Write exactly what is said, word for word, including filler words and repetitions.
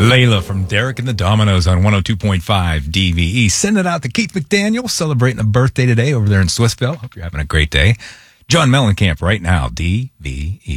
Layla from Derek and the Dominoes on one oh two point five D V E. Send it out to Keith McDaniel, celebrating a birthday today over there in Swissville. Hope you're having a great day. John Mellencamp right now, D V E.